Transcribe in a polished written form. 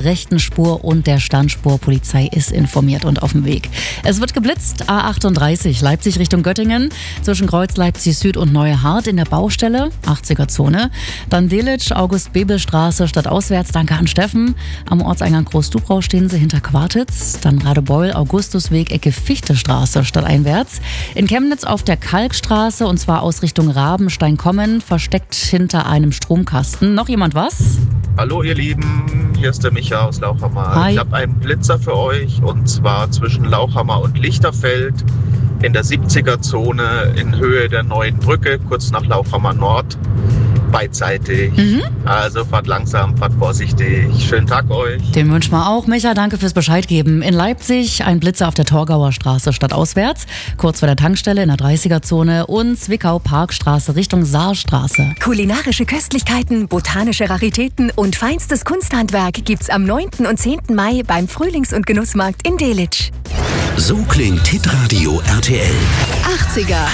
rechten Spur und der Standspurpolizei ist informiert und auf dem Weg. Es wird geblitzt, A38 Leipzig Richtung Göttingen, zwischen Kreuz Leipzig Süd und Neue Hart in der Baustelle, 80er-Zone. Dann Delitzsch, August-Bebel-Straße stadtauswärts, danke an Steffen. Am Ortseingang Groß-Dubrau stehen sie hinter Quartitz. Dann Radebeul, Augustusweg, Ecke Fichtestraße stadteinwärts. In Chemnitz auf der Kalkstraße und zwar aus Richtung Rabenstein kommen, versteckt hinter einem Stromkasten. Noch jemand was? Hallo ihr Lieben, hier ist der Micha aus Lauchhammer. Hi. Ich habe einen Blitzer für euch und zwar zwischen Lauchhammer und Lichterfeld in der 70er-Zone in Höhe der neuen Brücke, kurz nach Lauchhammer Nord, beidseitig. Also fahrt langsam, fahrt vorsichtig. Schönen Tag euch. Den wünschen wir auch. Micha, danke fürs Bescheid geben. In Leipzig ein Blitzer auf der Torgauer Straße stadtauswärts, kurz vor der Tankstelle in der 30er-Zone und Zwickau Parkstraße Richtung Saarstraße. Kulinarische Köstlichkeiten, botanische Raritäten und feinstes Kunsthandwerk gibt's am 9. und 10. Mai beim Frühlings- und Genussmarkt in Delitzsch. So klingt Hitradio RTL. 80er.